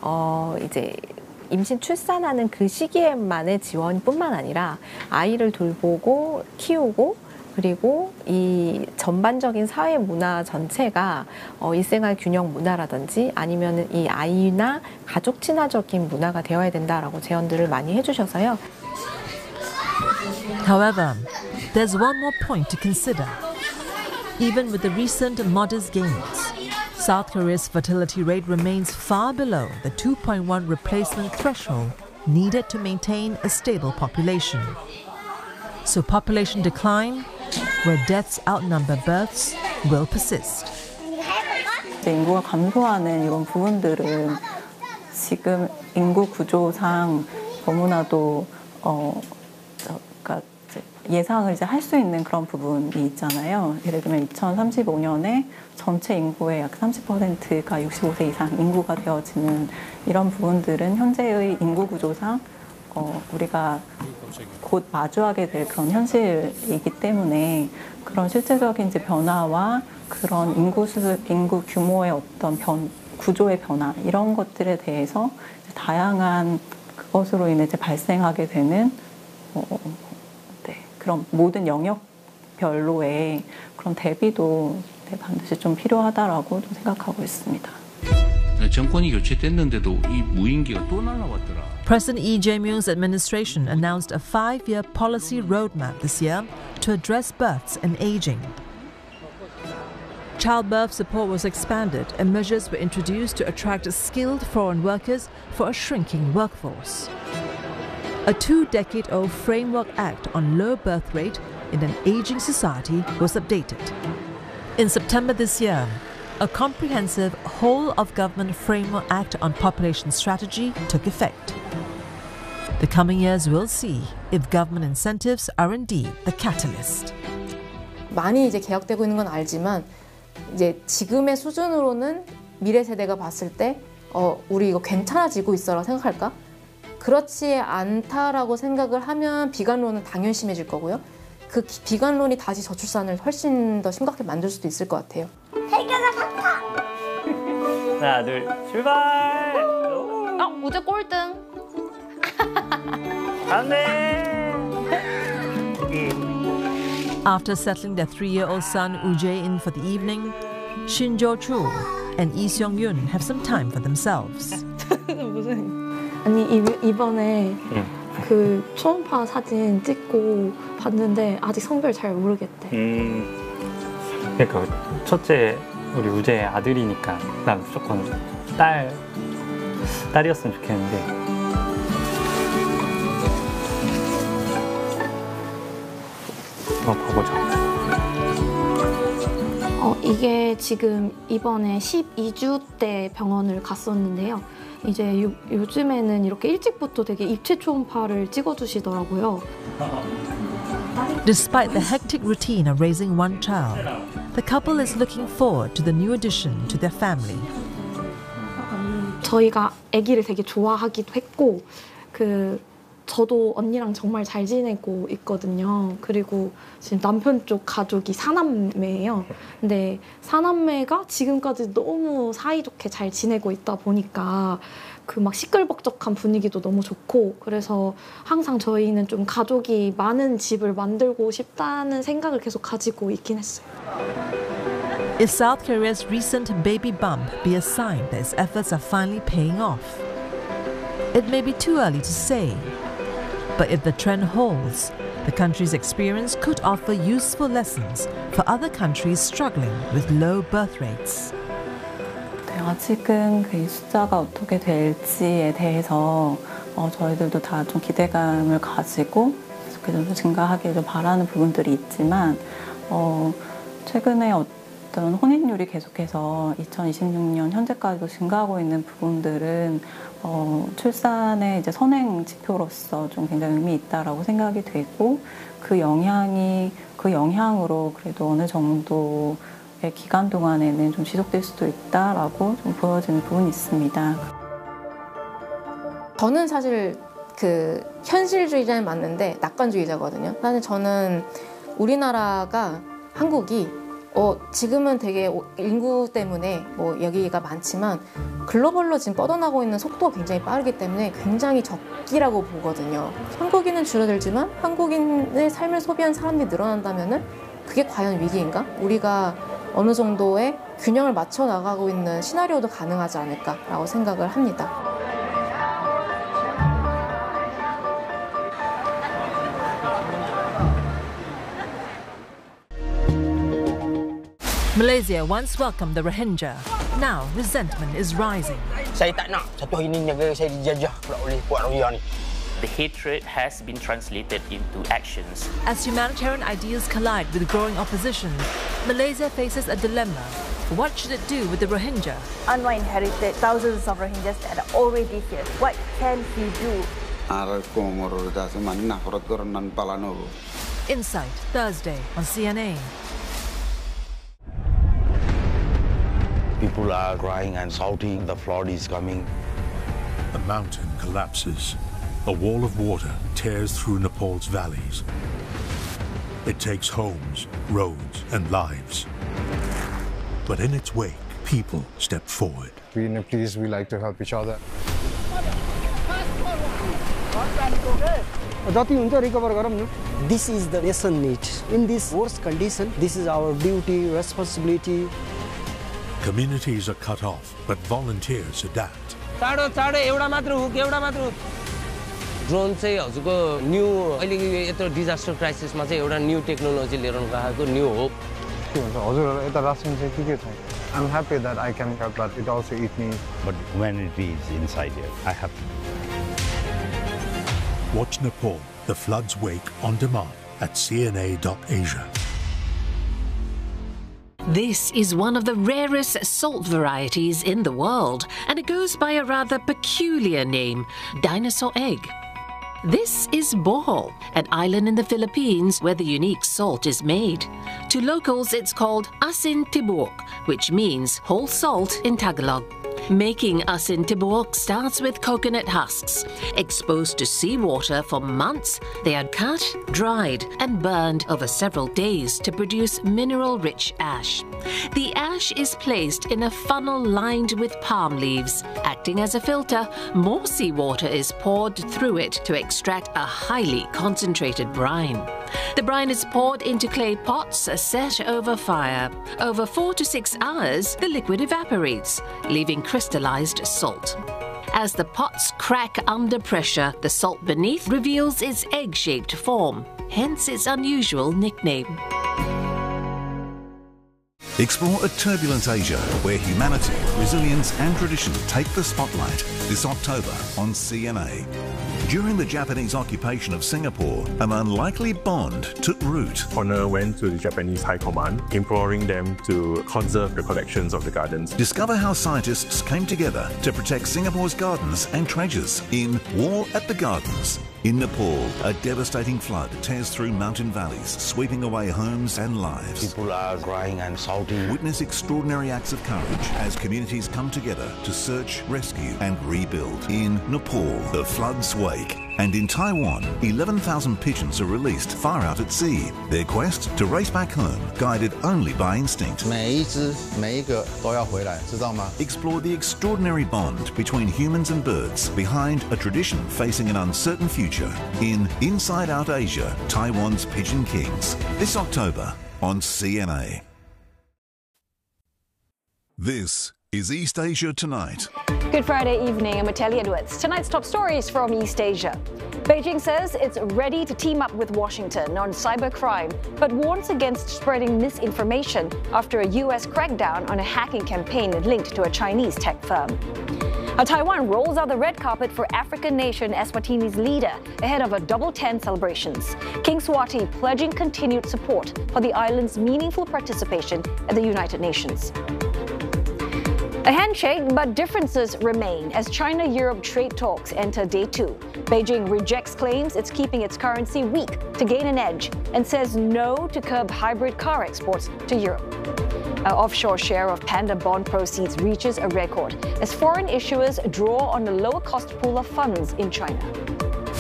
이제 임신 출산하는 그 시기에만의 지원뿐만 아니라 아이를 돌보고 키우고 그리고 이 전반적인 사회 문화 전체가 일생활 균형 문화라든지 아니면 이 아이나 가족 친화적인 문화가 되어야 된다라고 제언들을 많이 해주셔서요. However, there's one more point to consider. Even with the recent modest gains, South Korea's fertility rate remains far below the 2.1 replacement threshold needed to maintain a stable population. So population decline, where deaths outnumber births, will persist. 인구가 감소하는 이런 부분들은 지금 인구 구조상 너무나도 그러니까 예상을 이제 할 수 있는 그런 부분이 있잖아요. 예를 들면 2035년에 전체 인구의 약 30%가 65세 이상 인구가 되어지는 이런 부분들은 현재의 인구 구조상 우리가 곧 마주하게 될 그런 현실이기 때문에 그런 실제적인 이제 변화와 그런 인구 규모의 어떤 구조의 변화 이런 것들에 대해서 다양한 그것으로 인해 이제 발생하게 되는 그런 모든 영역별로의 그런 대비도 반드시 좀 필요하다라고 좀 생각하고 있습니다. 정권이 교체됐는데도 이 무인기가 또 날아왔더라. President Lee Jae-myung's administration announced a 5-year policy roadmap this year to address births and aging. Childbirth support was expanded and measures were introduced to attract skilled foreign workers for a shrinking workforce. A 2-decade-old Framework Act on low birth rate in an aging society was updated. In September this year, a comprehensive whole-of-government Framework Act on population strategy took effect. The coming years will see if government incentives are indeed the catalyst. 많이 이제 개혁되고 있는 건 알지만 이제 지금의 수준으로는 미래 세대가 봤을 때 우리 이거 괜찮아지고 있어라고 생각할까? 그렇지 않다라고 생각을 하면 비관론은 당연히 심해질 거고요. 그 비관론이 다시 저출산을 훨씬 더 심각하게 만들 수도 있을 것 같아요. 태교가 좋다. 하나, 둘, 출발! 우재 꼴등. 안 돼! After settling their 3-year-old son Ujjae in for the evening, Shin Jo-chul and Lee Seong-yun have some time for themselves. 아니 이번에 그 초음파 사진 찍고 봤는데 아직 성별 잘 모르겠대. 그러니까 첫째 우리 우재 아들이니까 난 무조건 딸이었으면 좋겠는데. 봐보자. 이게 지금 이번에 12주 때 병원을 갔었는데요. 이제 요즘에는 이렇게 일찍부터 되게 입체 초음파를 찍어주시더라고요. Despite the hectic routine of raising one child, the couple is looking forward to the new addition to their family. 저희가 아기를 되게 좋아하기도 했고, 저도 언니랑 정말 잘 지내고 있거든요. 그리고 지금 남편 쪽 가족이 4남매예요. 근데 4남매가 지금까지 너무 사이좋게 잘 지내고 있다 보니까 그 막 시끌벅적한 분위기도 너무 좋고, 그래서 항상 저희는 좀 가족이 많은 집을 만들고 싶다는 생각을 계속 가지고 있긴 했어요. Is South Korea's recent baby bump be a sign that its efforts are finally paying off? It may be too early to say. But if the trend holds, the country's experience could offer useful lessons for other countries struggling with low birth rates. 아직은 이 숫자가 어떻게 될지에 대해서 저희들도 다 좀 기대감을 가지고 계속해서 증가하길 좀 바라는 부분들이 있지만 최근에 어떤 혼인율이 계속해서 2026년 현재까지도 증가하고 있는 부분들은 출산의 이제 선행 지표로서 좀 굉장히 의미 있다라고 생각이 되고 그 영향으로 그래도 어느 정도의 기간 동안에는 좀 지속될 수도 있다라고 좀 보여지는 부분이 있습니다. 저는 사실 그 현실주의자는 맞는데 낙관주의자거든요. 사실 저는 우리나라가 한국이 지금은 되게 인구 때문에 뭐 여기가 많지만 글로벌로 지금 뻗어나가고 있는 속도가 굉장히 빠르기 때문에 굉장히 적기라고 보거든요. 한국인은 줄어들지만 한국인의 삶을 소비한 사람들이 늘어난다면은 그게 과연 위기인가? 우리가 어느 정도의 균형을 맞춰 나가고 있는 시나리오도 가능하지 않을까라고 생각을 합니다. Malaysia once welcomed the Rohingya. Now resentment is rising. Saya tak nak satu hari ni negara saya dijajah pula oleh puak Rohingya ni. The hatred has been translated into actions. As humanitarian ideals collide with growing opposition, Malaysia faces a dilemma. What should it do with the Rohingya? Anwar inherited thousands of Rohingyas that are already here. What can he do? Insight, Thursday on CNA. People are crying and shouting, the flood is coming. A mountain collapses. A wall of water tears through Nepal's valleys. It takes homes, roads, and lives. But in its wake, people step forward. We Nepalese, we like to help each other. This is the nation need. In this worst condition, this is our duty, responsibility. Communities are cut off, but volunteers adapt. Drone चाहिँ हजुरको new अहिलेको यत्रो disaster क्राइसिसमा चाहिँ एउटा new technology लिएर गएको new hope हजुर यता रासन चाहिँ के छ I'm happy that I can help, but it also eats me. But when it is inside here, I have to. Watch Nepal, the flood's wake on demand at cna.asia. This is one of the rarest salt varieties in the world, and it goes by a rather peculiar name, dinosaur egg. This is Bohol, an island in the Philippines where the unique salt is made. To locals, it's called asin tibuok, which means whole salt in Tagalog. Making asin tibuok starts with coconut husks. Exposed to seawater for months, they are cut, dried, and burned over several days to produce mineral-rich ash. The ash is placed in a funnel lined with palm leaves. Acting as a filter, more seawater is poured through it to extract a highly concentrated brine. The brine is poured into clay pots set over fire. Over 4 to 6 hours, the liquid evaporates, leaving crystallized salt. As the pots crack under pressure, the salt beneath reveals its egg-shaped form, hence its unusual nickname. Explore a turbulent Asia where humanity, resilience and tradition take the spotlight this October on CNA. During the Japanese occupation of Singapore, an unlikely bond took root. Honor went to the Japanese High Command, imploring them to conserve the collections of the gardens. Discover how scientists came together to protect Singapore's gardens and treasures in War at the Gardens. In Nepal, a devastating flood tears through mountain valleys, sweeping away homes and lives. People are crying and shouting. Witness extraordinary acts of courage as communities come together to search, rescue and rebuild. In Nepal, the flood's wake. And in Taiwan, 11,000 pigeons are released far out at sea. Their quest to race back home, guided only by instinct. Explore the extraordinary bond between humans and birds behind a tradition facing an uncertain future in Inside Out Asia, Taiwan's Pigeon Kings. This October on CNA. This is East Asia Tonight. Good Friday evening, I'm Ateli Edwards. Tonight's top stories from East Asia. Beijing says it's ready to team up with Washington on cybercrime, but warns against spreading misinformation after a US crackdown on a hacking campaign linked to a Chinese tech firm. Now, Taiwan rolls out the red carpet for African nation Eswatini's leader ahead of a Double 10 celebrations. King Swati pledging continued support for the island's meaningful participation at the United Nations. A handshake, but differences remain as China-Europe trade talks enter day 2. Beijing rejects claims it's keeping its currency weak to gain an edge and says no to curb hybrid car exports to Europe. Our offshore share of Panda bond proceeds reaches a record as foreign issuers draw on the lower-cost pool of funds in China.